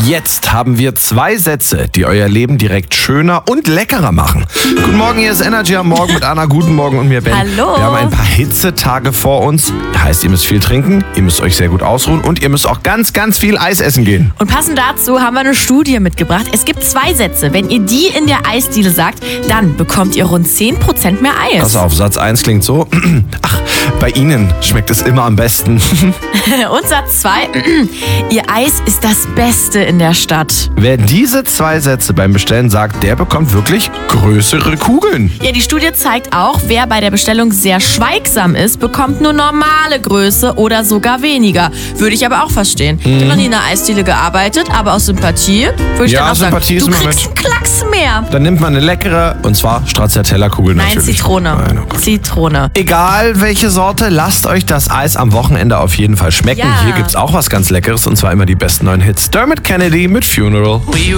Jetzt haben wir 2 Sätze, die euer Leben direkt schöner und leckerer machen. Guten Morgen, hier ist Energy am Morgen mit Anna. Guten Morgen und mir, Ben. Hallo. Wir haben ein paar Hitzetage vor uns. Heißt, ihr müsst viel trinken, ihr müsst euch sehr gut ausruhen und ihr müsst auch ganz, ganz viel Eis essen gehen. Und passend dazu haben wir eine Studie mitgebracht. Es gibt 2 Sätze. Wenn ihr die in der Eisdiele sagt, dann bekommt ihr rund 10% mehr Eis. Pass auf, Satz 1 klingt so. Ach, bei Ihnen schmeckt es immer am besten. Und Satz 2, ihr Eis ist das Beste in der Stadt. Wer diese 2 Sätze beim Bestellen sagt, der bekommt wirklich größere Kugeln. Ja, die Studie zeigt auch, wer bei der Bestellung sehr schweigsam ist, bekommt nur normale Größe oder sogar weniger. Würde ich aber auch verstehen. Ich habe noch nie in einer Eisdiele gearbeitet, aber aus Sympathie würde ich Ja, dann auch Sympathie ist sagen, du immer kriegst einen Klacks mehr. Dann nimmt man eine leckere, und zwar Stracciatella-Kugel Nein, natürlich. Zitrone. Nein, oh Gott. Zitrone. Egal welche Sorte, lasst euch das Eis am Wochenende auf jeden Fall schmecken. Ja. Hier gibt's auch was ganz Leckeres, und zwar immer die besten neuen Hits. Dermot Kennedy mit Funeral. We